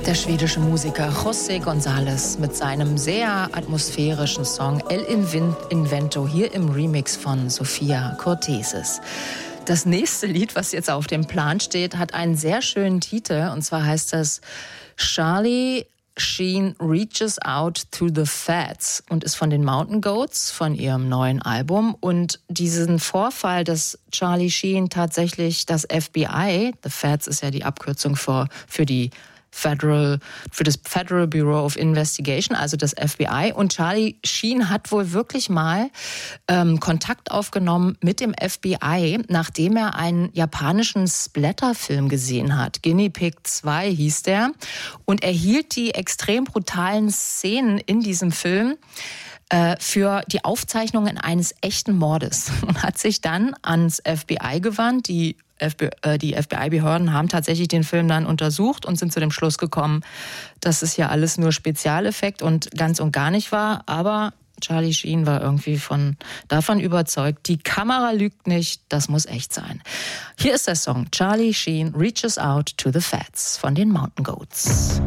Der schwedische Musiker José González mit seinem sehr atmosphärischen Song El Invento hier im Remix von Sophia Cortesis. Das nächste Lied, was jetzt auf dem Plan steht, hat einen sehr schönen Titel, und zwar heißt das Charlie Sheen Reaches Out to the Fats und ist von den Mountain Goats, von ihrem neuen Album. Und diesen Vorfall, dass Charlie Sheen tatsächlich das FBI, the Fats ist ja die Abkürzung für das Federal Bureau of Investigation, also das FBI. Und Charlie Sheen hat wohl wirklich mal Kontakt aufgenommen mit dem FBI, nachdem er einen japanischen Splatter-Film gesehen hat. Guinea Pig 2 hieß der. Und er hielt die extrem brutalen Szenen in diesem Film für die Aufzeichnungen eines echten Mordes und hat sich dann ans FBI gewandt. Die FBI-Behörden haben tatsächlich den Film dann untersucht und sind zu dem Schluss gekommen, dass es ja alles nur Spezialeffekt und ganz und gar nicht war. Aber Charlie Sheen war irgendwie davon überzeugt, die Kamera lügt nicht, das muss echt sein. Hier ist der Song Charlie Sheen Reaches Out to the Fats von den Mountain Goats.